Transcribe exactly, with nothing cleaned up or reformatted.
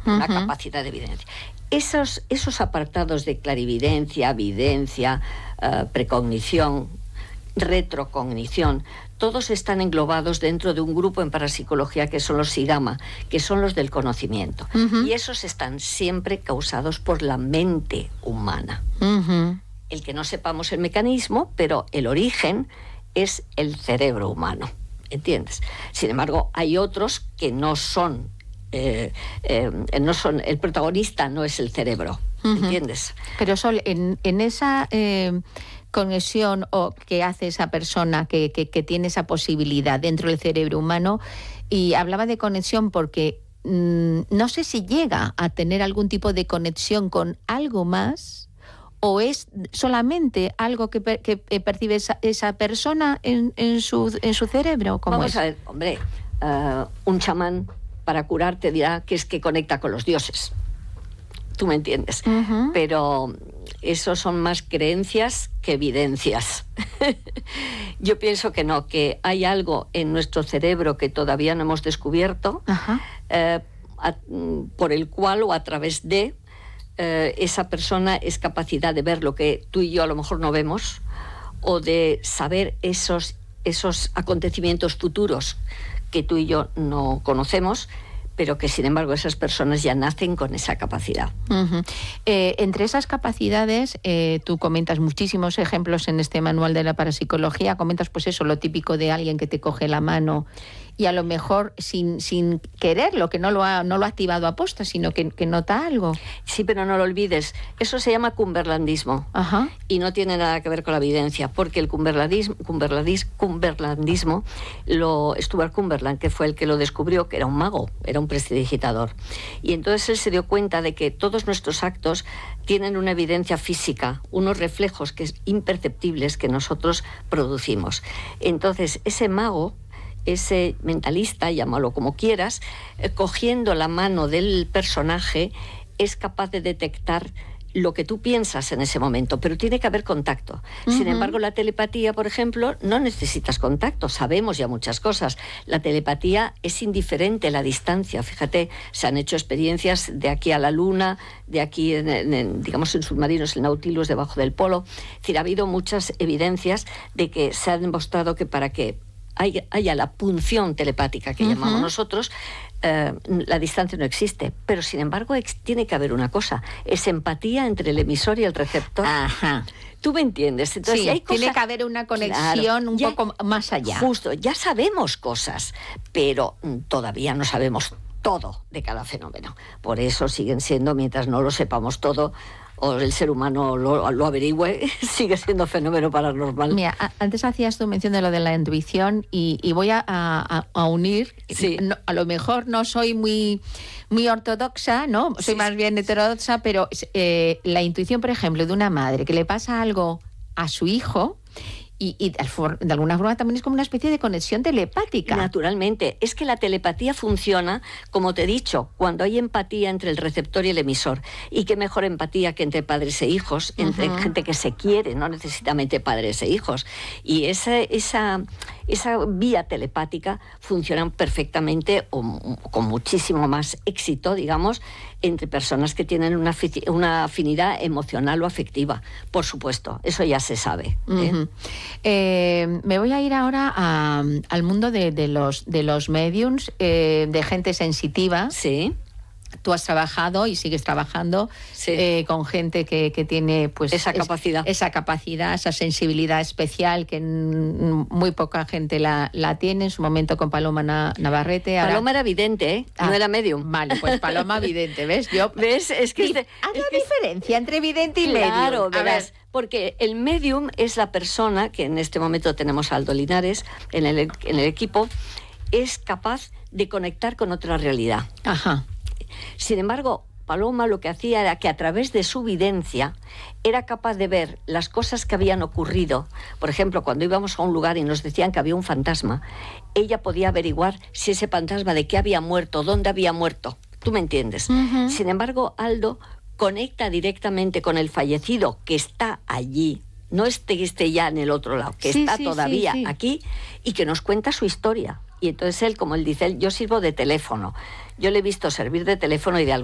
uh-huh. una capacidad de evidencia. Esos, esos apartados de clarividencia, videncia, uh, precognición, retrocognición, todos están englobados dentro de un grupo en parapsicología que son los sigama, que son los del conocimiento. Uh-huh. Y esos están siempre causados por la mente humana. Uh-huh. El que no sepamos el mecanismo, pero el origen es el cerebro humano, ¿entiendes? Sin embargo, hay otros que no son, eh, eh, no son, el protagonista no es el cerebro, ¿entiendes? Uh-huh. Pero Sol, en, en esa eh, conexión o que hace esa persona que, que, que tiene esa posibilidad dentro del cerebro humano, y hablaba de conexión porque mmm, no sé si llega a tener algún tipo de conexión con algo más, ¿o es solamente algo que, per, que percibe esa, esa persona en, en, su, en su cerebro? ¿Cómo Vamos es? a ver, hombre, uh, un chamán para curar te dirá que es que conecta con los dioses. Tú me entiendes. Uh-huh. Pero eso son más creencias que evidencias. Yo pienso que no, que hay algo en nuestro cerebro que todavía no hemos descubierto, uh-huh. eh, a, por el cual o a través de eh, esa persona es capacidad de ver lo que tú y yo a lo mejor no vemos, o de saber esos, esos acontecimientos futuros que tú y yo no conocemos, pero que sin embargo esas personas ya nacen con esa capacidad. Uh-huh. Eh, entre esas capacidades, eh, tú comentas muchísimos ejemplos en este manual de la parapsicología, comentas pues eso, lo típico de alguien que te coge la mano y a lo mejor sin, sin quererlo, que no lo ha, no lo ha activado aposta, sino que, que nota algo. Sí, pero no lo olvides, eso se llama cumberlandismo. Ajá. Y no tiene nada que ver con la evidencia, porque el cumberlandismo, cumberlandis, cumberlandismo lo Stuart Cumberland, que fue el que lo descubrió, que era un mago, era un prestidigitador. Y entonces él se dio cuenta de que todos nuestros actos tienen una evidencia física, unos reflejos que es imperceptibles que nosotros producimos. Entonces ese mago, ese mentalista, llámalo como quieras, eh, cogiendo la mano del personaje, es capaz de detectar lo que tú piensas en ese momento, pero tiene que haber contacto. Uh-huh. Sin embargo, la telepatía, por ejemplo, no necesitas contacto, sabemos ya muchas cosas. La telepatía es indiferente a la distancia. Fíjate, se han hecho experiencias de aquí a la Luna, de aquí, en, en, digamos, en submarinos, el Nautilus, debajo del polo. Es decir, ha habido muchas evidencias de que se ha demostrado que para que haya, haya la punción telepática que uh-huh. llamamos nosotros, eh, la distancia no existe, pero sin embargo ex- tiene que haber una cosa, es empatía entre el emisor y el receptor. Ajá. ¿Tú me entiendes? Entonces, sí, hay cosas, tiene que haber una conexión claro, un ya, poco más allá. Justo, ya sabemos cosas, pero todavía no sabemos todo de cada fenómeno. Por eso siguen siendo, mientras no lo sepamos todo, o el ser humano lo, lo averigüe, sigue siendo fenómeno paranormal. Mira, a, antes hacías tu mención de lo de la intuición y, y voy a, a, a unir, sí. no, a lo mejor no soy muy, muy ortodoxa, ¿no? Soy sí, más bien heterodoxa, pero eh, la intuición, por ejemplo, de una madre que le pasa algo a su hijo, Y, y de alguna forma también es como una especie de conexión telepática. Naturalmente. Es que la telepatía funciona, como te he dicho, cuando hay empatía entre el receptor y el emisor. Y qué mejor empatía que entre padres e hijos, entre uh-huh. gente que se quiere, no necesariamente padres e hijos. Y esa, esa, esa vía telepática funciona perfectamente o, o con muchísimo más éxito, digamos, entre personas que tienen una, una afinidad emocional o afectiva. Por supuesto, eso ya se sabe. ¿eh? Uh-huh. Eh, me voy a ir ahora a, al mundo de, de, los, de los mediums, eh, de gente sensitiva. Sí. Tú has trabajado y sigues trabajando sí. eh, con gente que, que tiene pues esa capacidad, es, esa capacidad, esa sensibilidad especial que n- muy poca gente la, la tiene. En su momento con Paloma Na- Navarrete. Ahora... Paloma era vidente, ¿eh? Ah, no era medium. Vale, pues Paloma vidente, ¿ves? Yo ¿Ves? Es que Di- es haz es la que diferencia entre vidente y claro, medium. A verás, ver. porque el medium es la persona que en este momento tenemos a Aldo Linares en el, en el equipo, es capaz de conectar con otra realidad. Ajá. Sin embargo, Paloma lo que hacía era que a través de su videncia era capaz de ver las cosas que habían ocurrido. Por ejemplo, cuando íbamos a un lugar y nos decían que había un fantasma, ella podía averiguar si ese fantasma de qué había muerto, dónde había muerto. ¿Tú me entiendes? Uh-huh. Sin embargo, Aldo conecta directamente con el fallecido que está allí, no esté, esté ya en el otro lado, que sí, está sí, todavía sí, sí. aquí y que nos cuenta su historia. Y entonces él, como él dice, él, yo sirvo de teléfono. Yo le he visto servir de teléfono y de algo.